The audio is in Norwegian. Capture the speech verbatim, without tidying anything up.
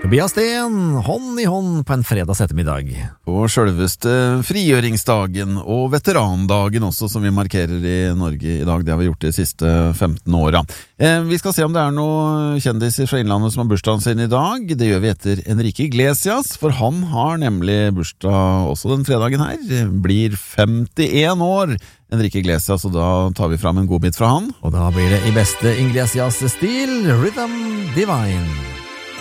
Tobias Sten, hånd i hånd på en fredags ettermiddag. På selveste frigjøringsdagen og veterandagen også, som vi markerer i Norge i dag. Det har vi gjort de siste femten åra. Eh, vi skal se om det er noen kjendiser fra Innlandet som har bursdagen sin i dag. Det gjør vi etter Enrique Iglesias, for han har nemlig bursdag også den fredagen her. Blir femtien år, Enrique Iglesias, og da tar vi fram en godbit fra han. Og da blir det i beste Iglesias-stil, Rhythm Divine.